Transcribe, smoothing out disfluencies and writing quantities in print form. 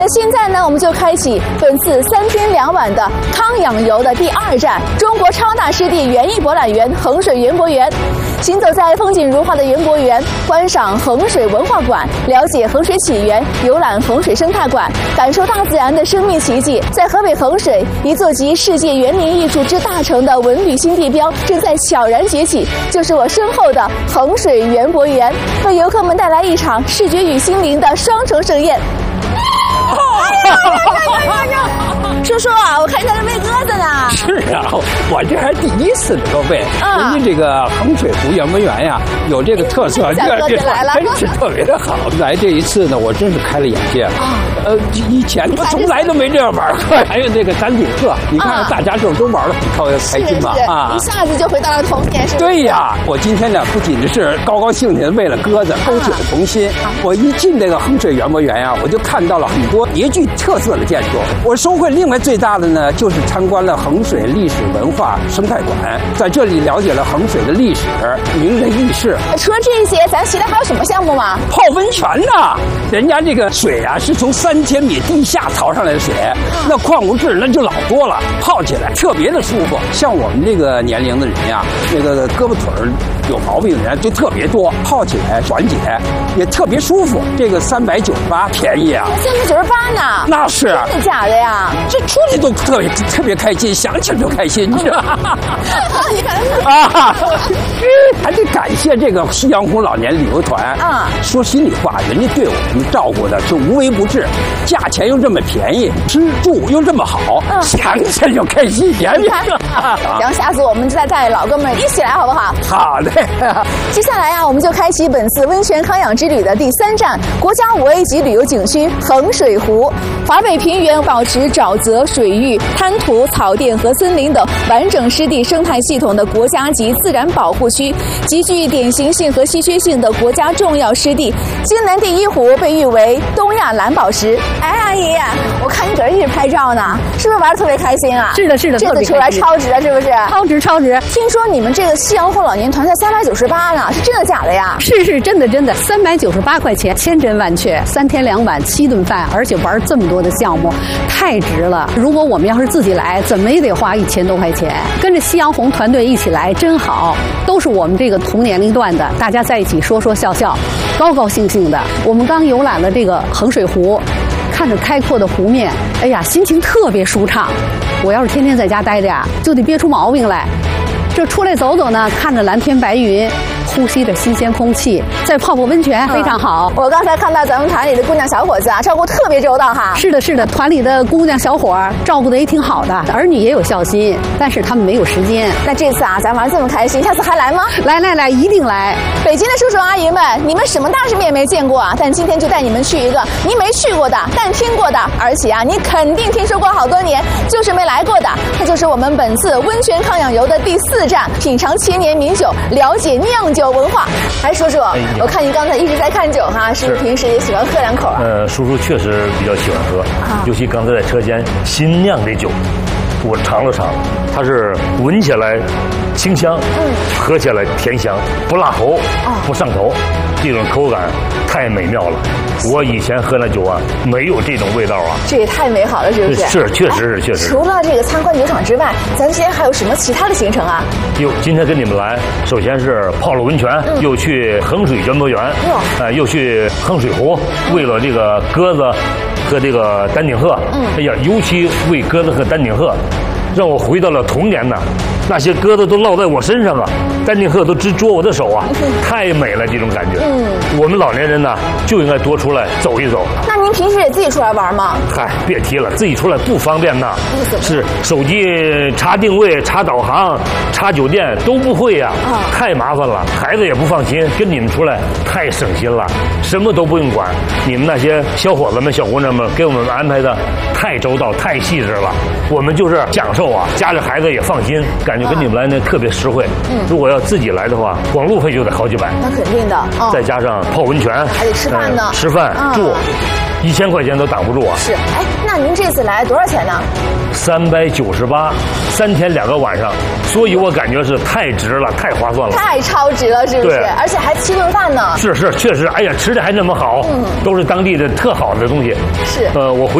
那现在呢，我们就开启本次3天2晚的康养游的第2站——中国超大湿地园艺博览园衡水园博园。行走在风景如画的园博园，观赏衡水文化馆，了解衡水起源，游览衡水生态馆，感受大自然的生命奇迹。在河北衡水，一座集世界园林艺术之大成的文旅新地标正在悄然崛起，就是我身后的衡水园博园，为游客们带来一场视觉与心灵的双重盛宴。叔叔啊，我看你在这喂鸽子呢。 是啊，我这还第一次能够喂。人家这个衡水湖园博园呀，有这个特色， 小鸽子来了， 真是特别的好。来这一次呢，我真是开了眼界。以前我从来都没这样玩过。还有那个丹顶鹤，你看大家都玩得很开心嘛。 一下子就回到了童年，是吧？ 对呀，我今天呢不仅是高高兴兴的喂了鸽子，勾起了童心。我一进这个衡水园博园呀，我就看到了很多别具特色的建筑。我收获另外最大的呢，就是参观了衡水历史文化生态馆，在这里了解了衡水的历史、名人轶事。 除了这些，咱其他还有什么项目吗？ 泡温泉呐，人家这个水啊是从3000米地下淘上来的水，那矿物质那就老多了，泡起来特别的舒服。像我们这个年龄的人呀，那个胳膊腿有毛病的人就特别多，泡起来缓解也特别舒服。这个398便宜啊 ，398呢？ 那是真的假的呀？ 这出来都特别开心，想起来就开心，你知道吗？ 你看啊，还得感谢这个夕阳红老年旅游团啊。说心里话，人家对我们照顾的是无微不至，价钱又这么便宜，吃住又这么好，想起来就开心。 行，下次我们再带老哥们一起来，好不好？ 好的。 接下来啊，我们就开启本次温泉康养之旅的第3站——国家5A级旅游景区衡水湖。华北平原保持沼泽、水域、滩涂、草甸和森林等完整湿地生态系统的国家级自然保护区，极具典型性和稀缺性的国家重要湿地。京南第1湖被誉为东亚蓝宝石。哎，阿姨，我看你搁这一直拍照呢，是不是玩得特别开心啊？ 是的，是的， 这次出来超值了，是不是？ 超值！ 听说你们这个夕阳红老年团才398呢，是真的假的呀？ 是真的，398块钱，千真万确，3天2晚7顿饭，而且玩这么多的项目，太值了。如果我们要是自己来，怎么也得花1000多块钱。跟着夕阳红团队一起来，真好，都是我们这个同年龄段的，大家在一起说说笑笑，高高兴兴的。我们刚游览了这个衡水湖，看着开阔的湖面，哎呀，心情特别舒畅。我要是天天在家待着呀，就得憋出毛病来。这出来走走呢，看着蓝天白云，呼吸着新鲜空气，再泡温泉，非常好。 我刚才看到咱们团里的姑娘小伙子啊，照顾特别周到哈。 是的，团里的姑娘小伙照顾得也挺好的，儿女也有孝心，但是他们没有时间。 那这次啊，咱玩这么开心，下次还来吗？ 来，一定来。 北京的叔叔阿姨们，你们什么大世面没见过啊？但今天就带你们去一个你没去过的，但听过的，而且啊，你肯定听说过好多年，就是没来过的。它就是我们本次温泉康养游的第4站，品尝千年名酒，了解酿酒文化。哎，叔叔，我看您刚才一直在看酒哈，是不是平时也喜欢喝2口啊？ 叔叔确实比较喜欢喝，尤其刚才在车间新酿的酒，我尝了尝，它是闻起来清香，喝起来甜香，不辣喉，不上头，这种口感太美妙了。我以前喝那酒啊，没有这种味道啊。 这也太美好了，是不是？ 是，确实。 除了这个参观酒厂之外，咱今天还有什么其他的行程啊？ 今天跟你们来，首先是泡了温泉，又去衡水园博园，又去衡水湖，喂了这个鸽子和这个丹顶鹤。哎呀，尤其喂鸽子和丹顶鹤，让我回到了童年呐。那些鸽子都落在我身上啊，丹顶鹤都直啄我的手啊，太美了这种感觉。我们老年人呢就应该多出来走一走。 那您平时也自己出来玩吗？ 嗨，别提了，自己出来不方便呐。是手机查定位、查导航、查酒店都不会呀，太麻烦了。孩子也不放心，跟你们出来太省心了，什么都不用管。你们那些小伙子们、小姑娘们给我们安排的太周到、太细致了。我们就是享受啊，家里孩子也放心，感觉跟你们来呢特别实惠。如果要自己来的话，光路费就得好几百。 那肯定的。 再加上泡温泉， 还得吃饭呢。 吃饭住。 1000块钱都挡不住啊。 是，哎，那您这次来多少钱呢 ？398，3天2个晚上，所以我感觉是太值了，太划算了， 太超值了，是不是？ 对， 而且还7顿饭呢。 是，确实，哎呀，吃的还那么好，都是当地的特好的东西。 是， 我回